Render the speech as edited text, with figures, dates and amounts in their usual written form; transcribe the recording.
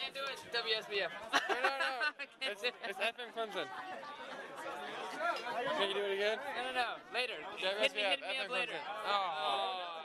can't do it. WSBF. No. Can't do it. It's FM Clemson. Can you do it again? No. Later. WSBF, Hit me up FM later. Clemson. Oh.